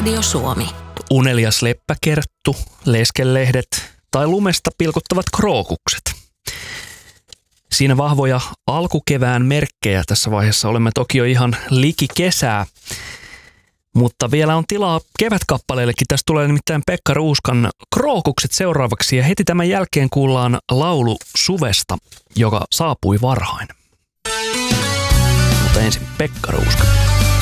Radio Suomi. Unelias leppäkerttu, leskelehdet tai lumesta pilkuttavat krookukset. Siinä vahvoja alkukevään merkkejä. Tässä vaiheessa olemme toki jo ihan liki kesää, mutta vielä on tilaa kevätkappaleillekin. Tässä tulee nimittäin Pekka Ruuskan Krookukset seuraavaksi ja heti tämän jälkeen kuullaan laulu suvesta, joka saapui varhain. Mutta ensin Pekka Ruuska.